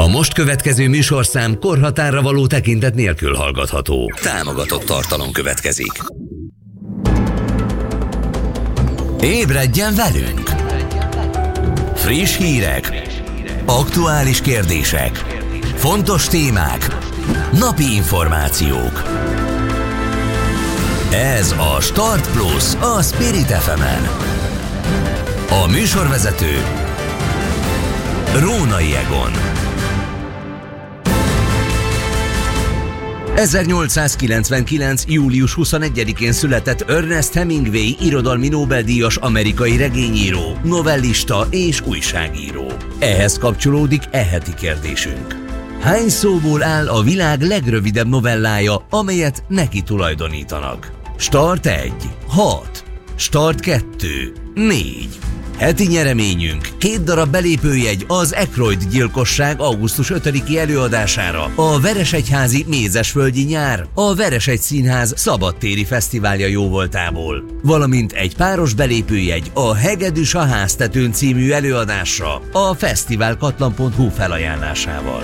most következő műsorszám korhatárra való tekintet nélkül hallgatható. Támogatott tartalom következik. Ébredjen velünk! Friss hírek, aktuális kérdések, fontos témák, napi információk. Ez a Start Plus a Spirit FM-en. A műsorvezető Rónai Egon. 1899. július 21-én született Ernest Hemingway irodalmi Nobel-díjas amerikai regényíró, novellista és újságíró. Ehhez kapcsolódik e heti kérdésünk. Hány szóból áll a világ legrövidebb novellája, amelyet neki tulajdonítanak? Start 1, 6, Start 2, 4. Heti nyereményünk 2 darab belépőjegy az Aykroyd gyilkosság augusztus 5-i előadására, a Veresegyházi Mézesföldi nyár, a Veresegy Színház szabadtéri fesztiválja jóvoltából, valamint egy páros belépőjegy a Hegedűs a háztetőn című előadásra a fesztiválkatlan.hu felajánlásával.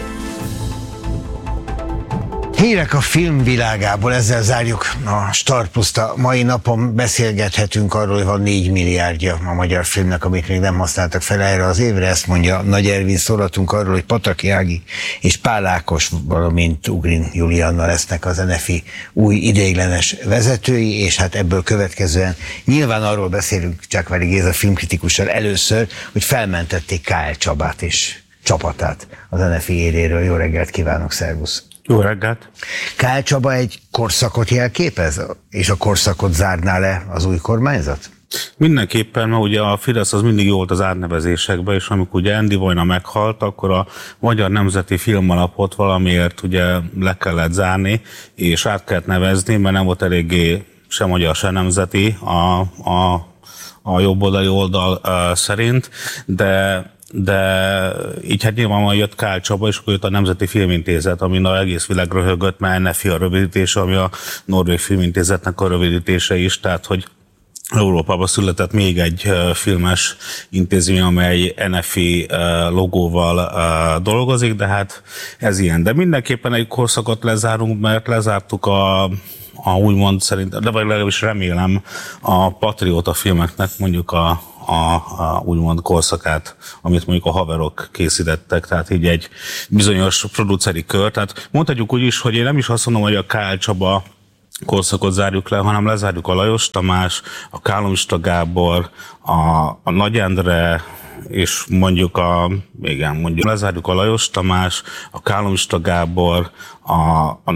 Hírek a filmvilágából, ezzel zárjuk a Start Plus-t. A mai napon beszélgethetünk arról, hogy van 4 milliárdja a magyar filmnek, amit még nem használtak fel erre az évre. Ezt mondja Nagy Ervin, szólatunk arról, hogy Pataki Ági és Pál Ákos, valamint Ugrin Julianna lesznek az NFI új ideiglenes vezetői, és hát ebből következően nyilván arról beszélünk Csákvári Géza filmkritikussal először, hogy felmentették K.L. Csabát és csapatát az NFI éréről. Jó reggelt kívánok, szervusz! Jó reggelt! K.L. Csaba egy korszakot jelképez, és a korszakot zárná le az új kormányzat? Mindenképpen, mert ugye a Fidesz az mindig jó volt az átnevezésekben, és amikor ugye Endi Vojna meghalt, akkor a Magyar Nemzeti Filmalapot valamiért ugye le kellett zárni, és át kellett nevezni, mert nem volt eléggé se magyar, se nemzeti a jobboldali oldal szerint, de így hát nyilvánvalóan jött K.L. Csaba, és akkor jött a Nemzeti Filmintézet, amin az egész világ röhögött, mert NFI a rövidítése, ami a Norvég Filmintézetnek a rövidítése is, tehát hogy Európában született még egy filmes intézmény, amely NFI logóval dolgozik, de hát ez ilyen. De mindenképpen egy korszakot lezárunk, mert lezártuk a úgymond szerint, de vagy legalábbis remélem a patrióta filmeknek mondjuk a úgymond korszakát, amit mondjuk a haverok készítettek, tehát így egy bizonyos produceri kör. Tehát mondhatjuk úgy is, hogy én nem is azt mondom, hogy a K.L. Csaba korszakot zárjuk le, hanem lezárjuk a Lajos Tamás, a Kálomista Gábor, a Nagy Endre, és mondjuk lezárjuk a Lajos Tamás, a Kálomista Gábor, a